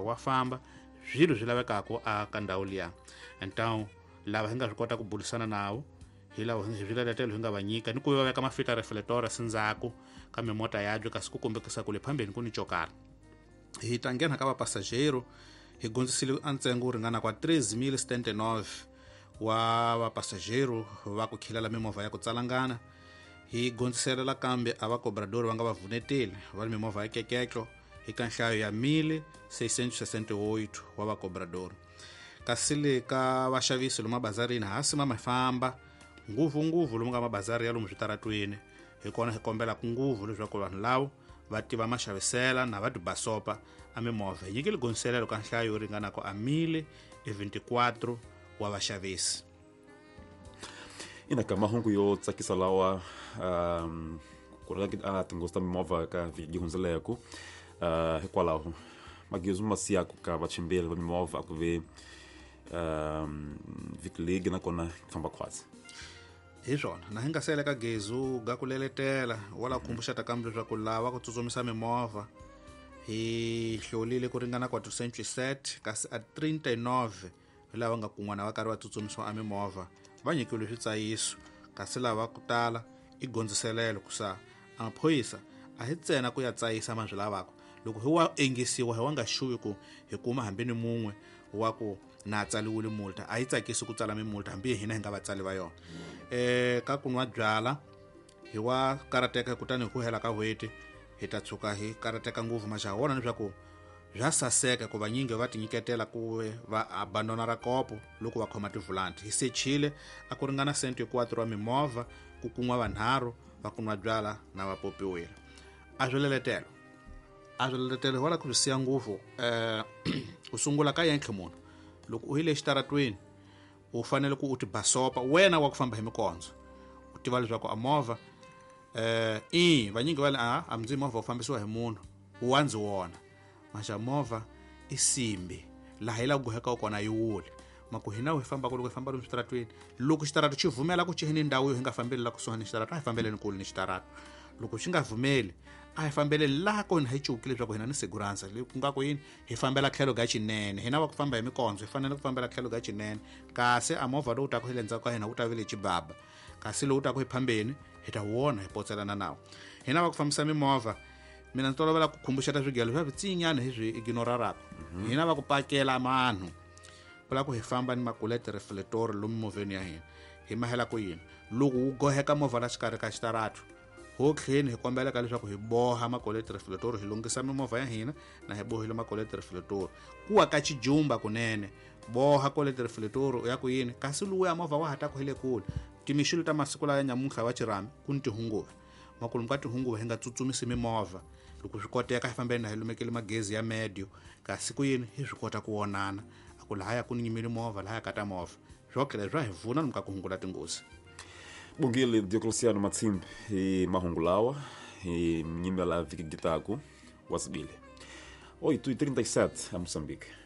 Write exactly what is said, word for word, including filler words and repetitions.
wa famba swilo swi lavekaka a ka ndhawu liya. Então lava hi nga swi kota ku bulisana nawo hi lava hi swiletelo hi nga va nyika ni ku va veka mafita reflector sindzako ka mimota yabyo kasi ku kombekisa ku le phambeni ku ni chokara. Hi ta nghena ka va passageiro hi gondzisile antsengo ringana kwa três mil e setenta e nove wa va passageiro va ku khilela mimovha ya ku tsalangana. Hi gondziselela kambe a va cobrador va nga va vuneteli va mimovha ya keketlo hi ka nhlayo ya mille seiscentos e sessenta e oito wa va cobrador. Kasi le ka vaxavisi lomu mabazarini hasi ma mafamba nguvunguvu lomu nga mabazari ya lomu switaratweni hi kona hi kombela ku nguvu leswaku vanhu lavo va tiva maxavisela na va tibasopa a mimovha hi nyikile gonselelo ka nhlayo yo ringanako a mille e vinte-quatro wa vaxavisi. Ina ka mahungu yo tsakisa lawa um ku ri a tinghozi ta mimovha ka vhiki hundzeleko uh hikwalaho magezi masiyako ka vachimbeli va mimovha a ku ve um vhiki legi nakona famba khwatsi hi swona na hi nga sele ka gezu ga ku leletela wala khumbuxata kambe leswaku lava ku tsutsumisa mimovha hi hlolile ku ringana quatrocentos e sete kasi a trinta e nove lava nga kun'wana va karhi va tsutsumisiwa a mimovha va nyikiwile switsayiso kasi lava ku tala i gondziselelo kusa amaphoyisa a hi ntsena ku ya tsayisa manzwi lavako loko hi wa engisiwa hi wa nga xuvi ku hi kuma hambi ni mun'we wa ku na tsaliwile multa a yi tsakisi ku tsala mimulta hambi hina hi nga vatsali va yona. Eh ka ku nwa byala hi wa karateka kutani hi ku hela ka hweti hi ta tshuka hi karateka nguvu maxa wona leswaku bya saseka ku vanyingi va tinyiketela ku va abandona ra kopo loko va khoma tivulanti hi sechile a ku ringana sento quattro wa mimovha ku kun'wa vanharhu va kunwa byala na vapopiwile. A swileletelo a swileletelo wala ku swi siya nguvu eh u sungula ka yenke munhu loko u hile xitaratweni u fanele ku u ti basopa wena wa ku famba hi mikondzo u tiva leswaku a movha eh i vanyingi va le a a mdzi movha u fambisiwa hi munhu wa ndzi wona maxa movha i simbi laha yi la ku goheka kona yi wule maku hina u famba ku loko hi famba lomu xitaratweni loko xitarato xi vhumela ku chihini ndhawu yo hi nga fambeli la kusuhani ni xitarato a hi fambeleni kule ni xitarato loko xi nga vhumeli a hi fambeleni laha kona hi cukile leswaku hina ni segurança ku nga ku yini hi fambela tlhelo ga xinene hina va ku famba hi mikondzo hi fanele ku fambela tlhelo ga xinene kasi a movha lowu ta ku hi le ndzhaku ka hina wu ta vile xibaba kasi lowu ta ku hi phambeni hi ta wona hi potselana nawo hina va ku fambisa mimovha mina ni tolovela ku khumbuxeta swigelo swa vitsinyana hi swi ignoraraka hina va ku pakela manhu vula ku hi famba ni makulete reflector lomu movheni ya hina hi mahela ku yini loko wu goheka movha la xikarhi ka xitarato ho tlheni hi kombela ka leswaku hi boha makulete reflector hi lunghisa mimovha ya hina na hi bohile makulete reflector kuwa ka xijumba kunene boha kulete reflector ya ku yini kasi luwa ya movha wa hata ku hile kule timixilo ta masiku la ya nyamuntlha wa chirami ku ni tihunguva makulu ka tihunguva hi nga tsutsumisi mimovha loko swi koteka hi fambeni na hi lumekele magezi ya medio kasi ku yini hi swi kota ku wonana a ku laha ya ku nyimile movha laha ka ta movha zwokele zwa hi vuna ni ka ku hungula tinghozi. Bongile Diocleciano Matsimbi hi mahungu lawa hi mnyimela vhiki gitaku wasibile oito e trinta e sete a Moçambique.